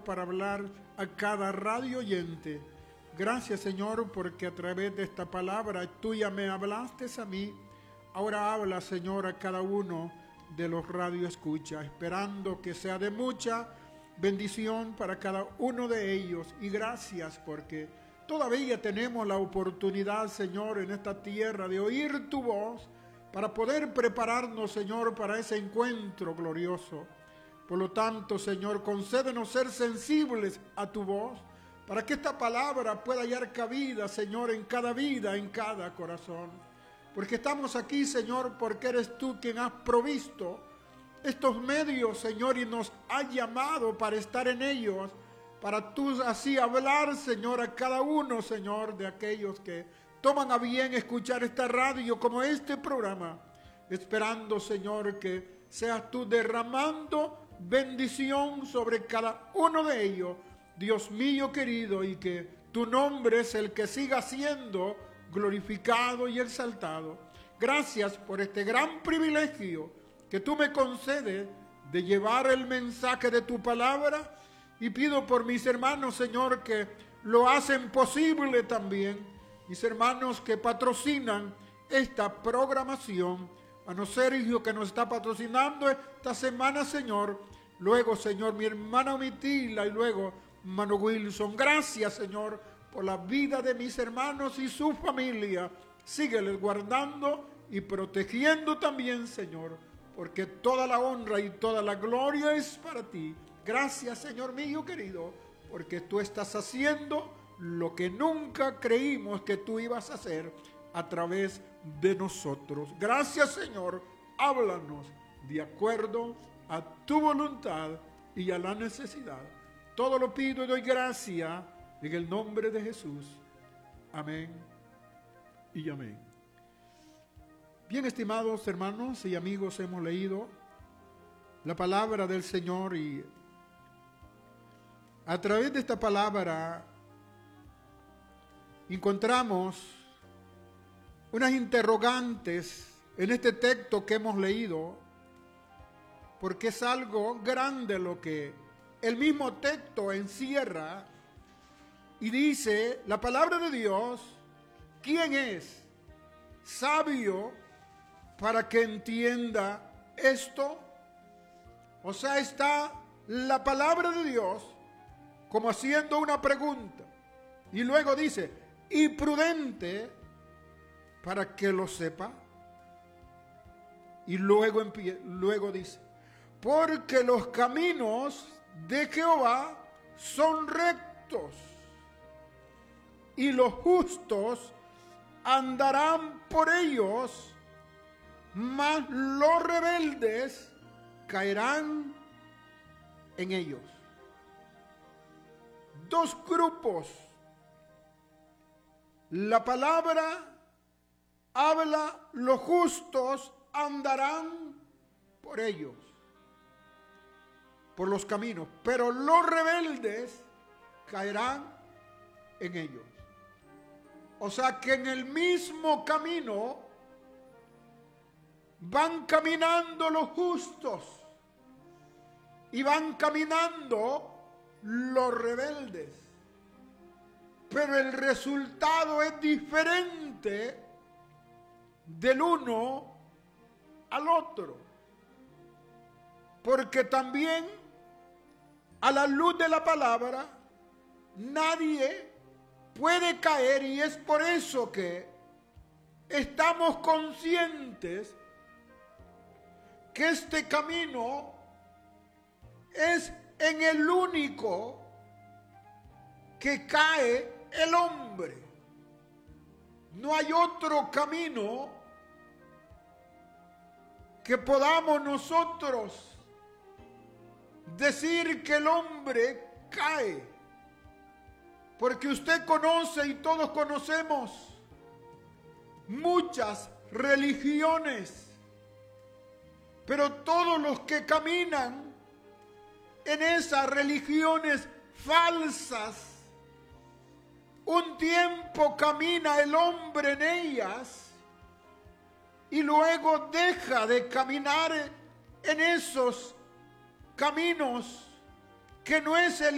para hablar a cada radio oyente. Gracias, Señor, porque a través de esta palabra tú ya me hablaste a mí. Ahora habla, Señor, a cada uno de los radioescuchas, esperando que sea de mucha bendición para cada uno de ellos. Y gracias porque todavía tenemos la oportunidad, Señor, en esta tierra de oír tu voz para poder prepararnos, Señor, para ese encuentro glorioso. Por lo tanto, Señor, concédenos ser sensibles a tu voz para que esta palabra pueda hallar cabida, Señor, en cada vida, en cada corazón. Porque estamos aquí, Señor, porque eres tú quien has provisto estos medios, Señor, y nos has llamado para estar en ellos, para tú así hablar, Señor, a cada uno, Señor, de aquellos que toman a bien escuchar esta radio como este programa, esperando, Señor, que seas tú derramando bendición sobre cada uno de ellos, Dios mío querido, y que tu nombre es el que siga siendo glorificado y exaltado. Gracias por este gran privilegio que tú me concedes de llevar el mensaje de tu palabra, y pido por mis hermanos, Señor, que lo hacen posible también, mis hermanos que patrocinan esta programación, a no ser Sergio que nos está patrocinando esta semana, Señor, luego, Señor, mi hermana Omitila y luego hermano Wilson. Gracias, Señor, por la vida de mis hermanos y su familia. Sígueles guardando y protegiendo también, Señor, porque toda la honra y toda la gloria es para ti. Gracias, Señor mío querido, porque tú estás haciendo lo que nunca creímos que tú ibas a hacer a través de nosotros. Gracias, Señor, háblanos de acuerdo a tu voluntad y a la necesidad. Todo lo pido y doy gracia en el nombre de Jesús. Amén y amén. Bien, estimados hermanos y amigos, hemos leído la palabra del Señor y a través de esta palabra encontramos unas interrogantes en este texto que hemos leído, porque es algo grande lo que el mismo texto encierra y dice la palabra de Dios: ¿quién es sabio para que entienda esto? O sea, está la palabra de Dios como haciendo una pregunta, y luego dice: y prudente para que lo sepa. Y luego dice: porque los caminos de Jehová son rectos, y los justos andarán por ellos, mas los rebeldes caerán en ellos. Dos grupos. La palabra habla: los justos andarán por ellos, por los caminos, pero los rebeldes caerán en ellos. O sea que en el mismo camino van caminando los justos y van caminando los rebeldes, pero el resultado es diferente del uno al otro, porque también a la luz de la palabra nadie puede caer, y es por eso que estamos conscientes que este camino es en el único que cae el hombre. No hay otro camino que podamos nosotros decir que el hombre cae, porque usted conoce y todos conocemos muchas religiones, pero todos los que caminan en esas religiones falsas, un tiempo camina el hombre en ellas y luego deja de caminar en esos caminos que no es el